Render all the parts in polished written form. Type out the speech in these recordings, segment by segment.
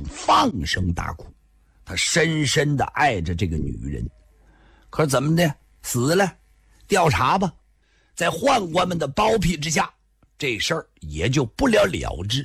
上放声大哭。他深深地爱着这个女人，可是怎么的，死了，调查吧。在宦官们的包庇之下，这事儿也就不了了之。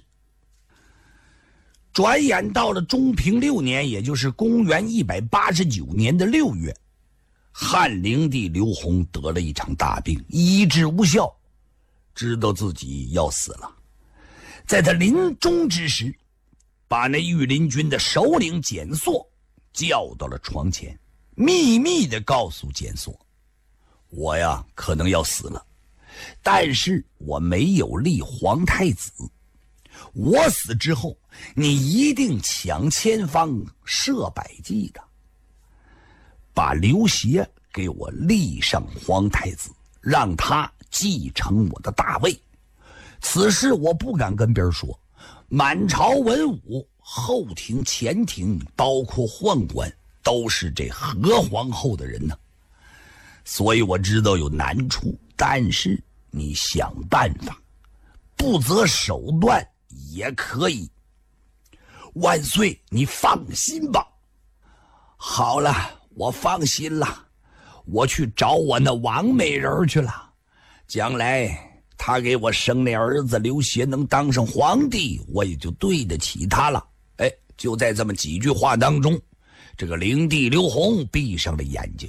转眼到了中平6年，也就是公元189年的6月，汉灵帝刘宏得了一场大病，医治无效，知道自己要死了。在他临终之时，把那御林军的首领简硕叫到了床前，秘密地告诉简硕，我呀可能要死了，但是我没有立皇太子，我死之后你一定抢千方设百计的把刘协给我立上皇太子，让他继承我的大位。此事我不敢跟别人说，满朝文武后庭前庭包括宦官都是这何皇后的人呢，所以我知道有难处，但是你想办法，不择手段也可以。万岁，你放心吧。好了，我放心了，我去找我那王美人去了，将来他给我生那儿子刘协能当上皇帝，我也就对得起他了。就在这么几句话当中，这个灵帝刘宏闭上了眼睛。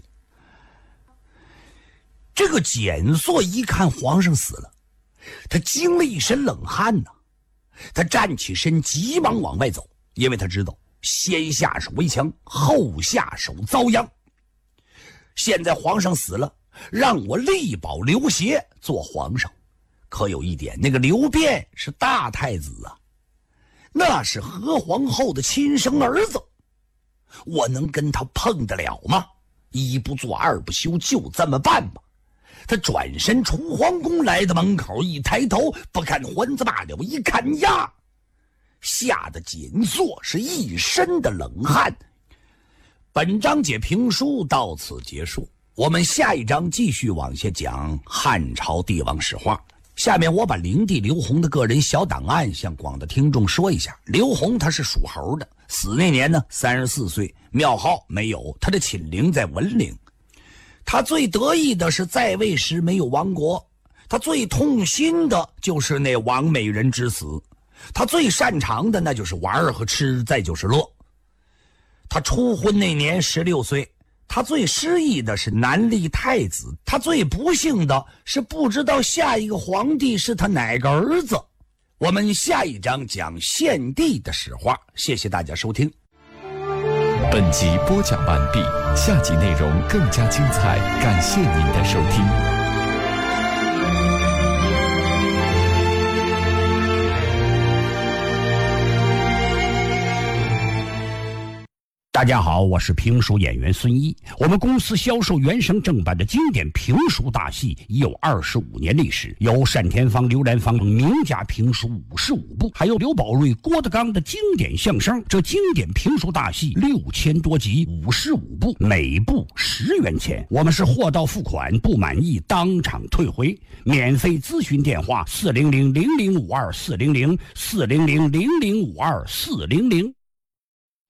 这个简硕一看皇上死了，他惊了一身冷汗呐。他站起身急忙往外走，因为他知道先下手为强，后下手遭殃。现在皇上死了，让我力保刘协做皇上，可有一点，那个刘辩是大太子啊，那是何皇后的亲生儿子，我能跟他碰得了吗？一不做二不休，就这么办吧。他转身出皇宫，来到门口，一抬头不看环子罢了，一看呀，吓得简硕是一身的冷汗。本章节评书到此结束，我们下一章继续往下讲汉朝帝王史话。下面我把灵帝刘宏的个人小档案向广大听众说一下。刘宏他是属猴的，死那年呢34岁，庙号没有，他的寝陵在文陵。他最得意的是在位时没有亡国，他最痛心的就是那王美人之死，他最擅长的那就是玩和吃，再就是乐。他初婚那年16岁，他最失意的是难立太子，他最不幸的是不知道下一个皇帝是他哪个儿子。我们下一章讲献帝的史话，谢谢大家收听。 本集播讲完毕，下集内容更加精彩，感谢您的收听。 大家好，我是评书演员孙一。我们公司销售原声正版的经典评书大戏已有25年历史，有单田芳、刘兰芳名家评书55部，还有刘宝瑞、郭德纲的经典相声。这经典评书大戏6000多集，55部，每部10元钱。我们是货到付款，不满意当场退回。免费咨询电话：400-0052-400，400-0052-400。